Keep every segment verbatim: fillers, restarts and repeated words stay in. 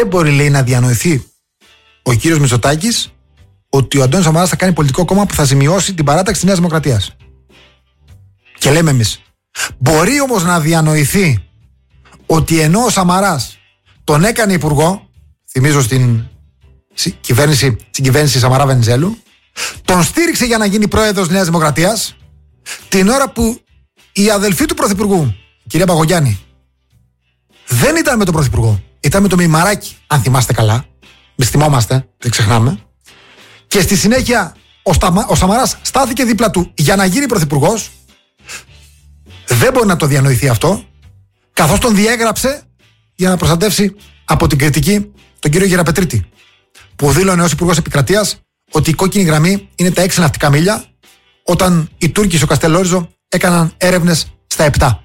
δεν μπορεί, λέει, να διανοηθεί ο κύριος Μητσοτάκης ότι ο Αντώνης Σαμαράς θα κάνει πολιτικό κόμμα που θα ζημιώσει την παράταξη της Νέας Δημοκρατίας. Και λέμε εμείς, μπορεί όμως να διανοηθεί ότι ενώ ο Σαμαράς τον έκανε υπουργό, θυμίζω στην κυβέρνηση, στην κυβέρνηση Σαμαρά Βενιζέλου, τον στήριξε για να γίνει πρόεδρος Νέας Δημοκρατίας, την ώρα που η αδελφή του πρωθυπουργού, η κυρία Παγωγιάννη, δεν ήταν με τον πρωθυπουργό, ήταν με τον Μημαράκη, αν θυμάστε καλά. Μη θυμόμαστε, δεν ξεχνάμε. Και στη συνέχεια ο, Σταμα, ο Σαμαράς στάθηκε δίπλα του για να γίνει πρωθυπουργός. Δεν μπορεί να το διανοηθεί αυτό, καθώς τον διέγραψε για να προστατεύσει από την κριτική τον κύριο Γεραπετρίτη, που δήλωνε ως υπουργός επικρατείας ότι η κόκκινη γραμμή είναι τα έξι ναυτικά μίλια, όταν οι Τούρκοι στο Καστελόριζο έκαναν έρευνες στα επτά.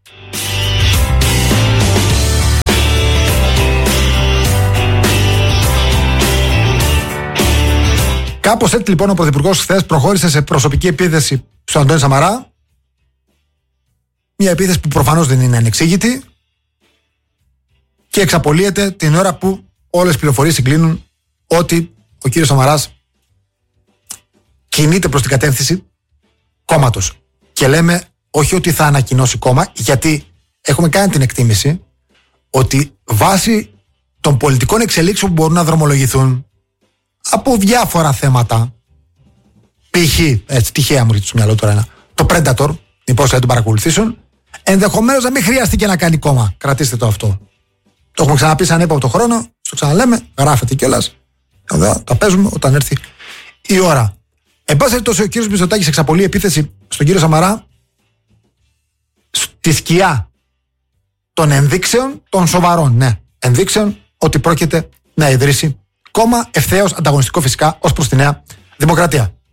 Κάπως έτσι λοιπόν ο πρωθυπουργός χθες προχώρησε σε προσωπική επίθεση στον Αντώνη Σαμαρά. Μια επίθεση που προφανώς δεν είναι ανεξήγητη και εξαπολύεται την ώρα που όλες οι πληροφορίες συγκλίνουν ότι ο κύριος Σαμαράς κινείται προς την κατεύθυνση κόμματος. Και λέμε όχι ότι θα ανακοινώσει κόμμα, γιατί έχουμε κάνει την εκτίμηση ότι βάσει των πολιτικών εξελίξεων που μπορούν να δρομολογηθούν από διάφορα θέματα, π.χ. έτσι τυχαία μου ρίχνει στο μυαλό τώρα ένα, το Predator, την υπόθεση των παρακολουθήσεων, ενδεχομένως να μην χρειάστηκε να κάνει κόμμα. Κρατήστε το αυτό. Το έχουμε ξαναπεί σαν έπαπτο χρόνο, στο ξαναλέμε, γράφεται κιόλας. Εδώ τα παίζουμε όταν έρθει η ώρα. Εν πάση περιπτώσει, ο κύριος Μητσοτάκης εξαπολύει επίθεση στον κύριο Σαμαρά στη σκιά των ενδείξεων των σοβαρών, ναι, ενδείξεων ότι πρόκειται να ιδρύσει κόμμα ευθέως ανταγωνιστικό φυσικά ως προς τη Νέα Δημοκρατία.